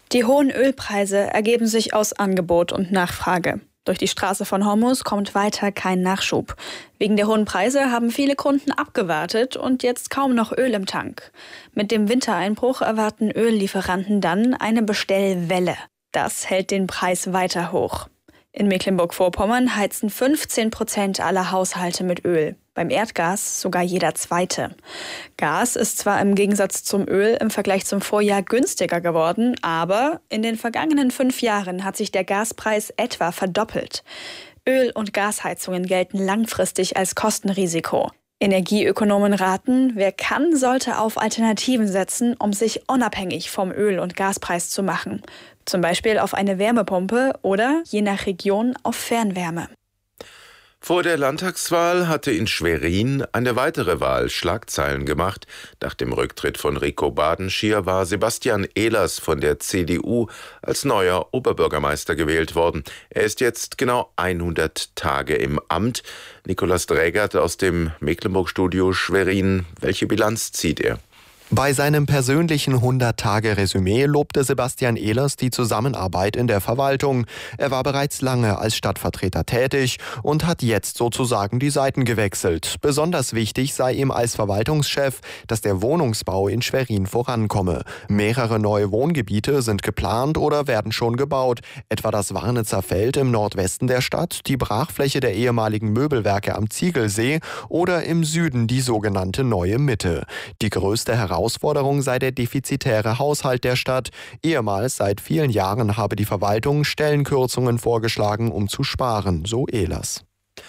Die hohen Ölpreise ergeben sich aus Angebot und Nachfrage. Durch die Straße von Hormuz kommt weiter kein Nachschub. Wegen der hohen Preise haben viele Kunden abgewartet und jetzt kaum noch Öl im Tank. Mit dem Wintereinbruch erwarten Öllieferanten dann eine Bestellwelle. Das hält den Preis weiter hoch. In Mecklenburg-Vorpommern heizen 15% aller Haushalte mit Öl. Beim Erdgas sogar jeder Zweite. Gas ist zwar im Gegensatz zum Öl im Vergleich zum Vorjahr günstiger geworden, aber in den vergangenen 5 Jahren hat sich der Gaspreis etwa verdoppelt. Öl- und Gasheizungen gelten langfristig als Kostenrisiko. Energieökonomen raten, wer kann, sollte auf Alternativen setzen, um sich unabhängig vom Öl- und Gaspreis zu machen. Zum Beispiel auf eine Wärmepumpe oder, je nach Region, auf Fernwärme. Vor der Landtagswahl hatte in Schwerin eine weitere Wahl Schlagzeilen gemacht. Nach dem Rücktritt von Rico Badenschier war Sebastian Ehlers von der CDU als neuer Oberbürgermeister gewählt worden. Er ist jetzt genau 100 Tage im Amt. Nikolaus Drägert aus dem Mecklenburg-Studio Schwerin. Welche Bilanz zieht er? Bei seinem persönlichen 100-Tage-Resümee lobte Sebastian Ehlers die Zusammenarbeit in der Verwaltung. Er war bereits lange als Stadtvertreter tätig und hat jetzt sozusagen die Seiten gewechselt. Besonders wichtig sei ihm als Verwaltungschef, dass der Wohnungsbau in Schwerin vorankomme. Mehrere neue Wohngebiete sind geplant oder werden schon gebaut, etwa das Warnitzer Feld im Nordwesten der Stadt, die Brachfläche der ehemaligen Möbelwerke am Ziegelsee oder im Süden die sogenannte Neue Mitte. Die größte Herausforderung sei der defizitäre Haushalt der Stadt. Ehemals seit vielen Jahren habe die Verwaltung Stellenkürzungen vorgeschlagen, um zu sparen, so Ehlers.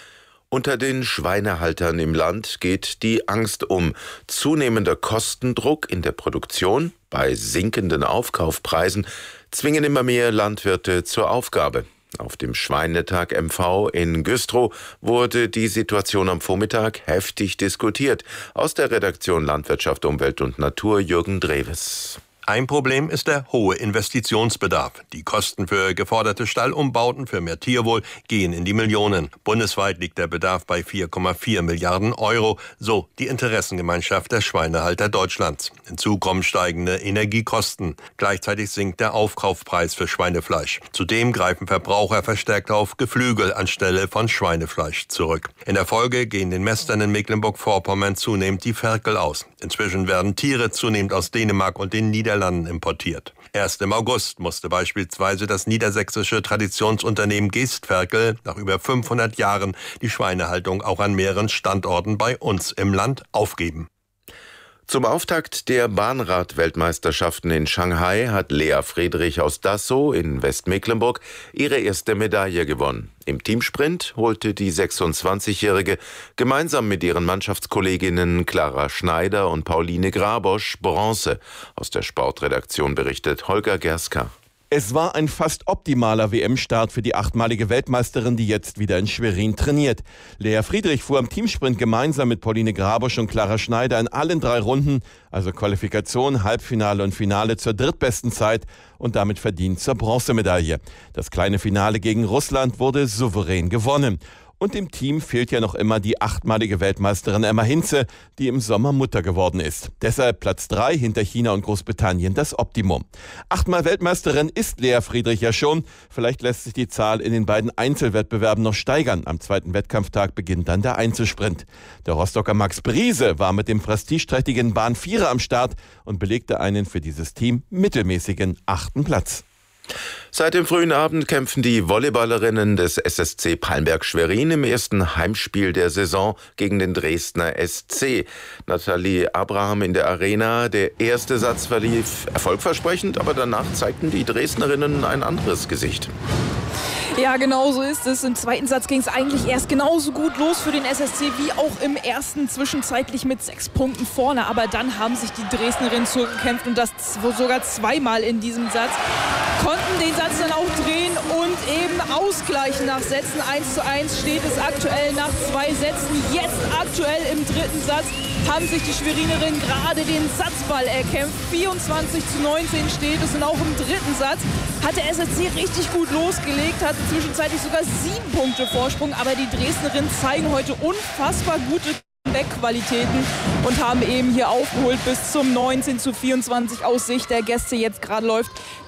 Unter den Schweinehaltern im Land geht die Angst um. Zunehmender Kostendruck in der Produktion bei sinkenden Aufkaufpreisen zwingen immer mehr Landwirte zur Aufgabe. Auf dem Schweinetag MV in Güstrow wurde die Situation am Vormittag heftig diskutiert. Aus der Redaktion Landwirtschaft, Umwelt und Natur Jürgen Dreves. Ein Problem ist der hohe Investitionsbedarf. Die Kosten für geforderte Stallumbauten für mehr Tierwohl gehen in die Millionen. Bundesweit liegt der Bedarf bei 4,4 Milliarden Euro, so die Interessengemeinschaft der Schweinehalter Deutschlands. Hinzu kommen steigende Energiekosten. Gleichzeitig sinkt der Aufkaufpreis für Schweinefleisch. Zudem greifen Verbraucher verstärkt auf Geflügel anstelle von Schweinefleisch zurück. In der Folge gehen den Mästern in Mecklenburg-Vorpommern zunehmend die Ferkel aus. Inzwischen werden Tiere zunehmend aus Dänemark und den Niederlanden importiert. Erst im August musste beispielsweise das niedersächsische Traditionsunternehmen Geestferkel nach über 500 Jahren die Schweinehaltung auch an mehreren Standorten bei uns im Land aufgeben. Zum Auftakt der Bahnrad-Weltmeisterschaften in Shanghai hat Lea Friedrich aus Dassow in Westmecklenburg ihre erste Medaille gewonnen. Im Teamsprint holte die 26-Jährige gemeinsam mit ihren Mannschaftskolleginnen Clara Schneider und Pauline Grabosch Bronze. Aus der Sportredaktion berichtet Holger Gerska. Es war ein fast optimaler WM-Start für die 8-malige Weltmeisterin, die jetzt wieder in Schwerin trainiert. Lea Friedrich fuhr im Teamsprint gemeinsam mit Pauline Grabosch und Clara Schneider in allen 3 Runden, also Qualifikation, Halbfinale und Finale, zur drittbesten Zeit und damit verdient zur Bronzemedaille. Das kleine Finale gegen Russland wurde souverän gewonnen. Und im Team fehlt ja noch immer die 8-malige Weltmeisterin Emma Hinze, die im Sommer Mutter geworden ist. Deshalb Platz 3 hinter China und Großbritannien das Optimum. 8-mal Weltmeisterin ist Lea Friedrich ja schon. Vielleicht lässt sich die Zahl in den beiden Einzelwettbewerben noch steigern. Am zweiten Wettkampftag beginnt dann der Einzelsprint. Der Rostocker Max Briese war mit dem prestigeträchtigen Bahn-Vierer am Start und belegte einen für dieses Team mittelmäßigen 8. Platz. Seit dem frühen Abend kämpfen die Volleyballerinnen des SSC Palmberg-Schwerin im ersten Heimspiel der Saison gegen den Dresdner SC. Nathalie Abraham in der Arena. Der erste Satz verlief erfolgversprechend, aber danach zeigten die Dresdnerinnen ein anderes Gesicht. Ja, genau so ist es. Im zweiten Satz ging es eigentlich erst genauso gut los für den SSC wie auch im ersten, zwischenzeitlich mit 6 Punkten vorne. Aber dann haben sich die Dresdnerinnen zurückgekämpft und das sogar 2-mal in diesem Satz. Konnten den Satz dann auch drehen und eben ausgleichen nach Sätzen. 1:1 steht es aktuell nach 2 Sätzen. Jetzt aktuell im dritten Satz haben sich die Schwerinerinnen gerade den Satzball erkämpft. 24:19 steht es und auch im dritten Satz hat der SSC richtig gut losgelegt, hatte zwischenzeitlich sogar 7 Punkte Vorsprung, aber die Dresdnerinnen zeigen heute unfassbar gute Backqualitäten und haben eben hier aufgeholt bis zum 19:24 aus Sicht der Gäste. Jetzt gerade läuft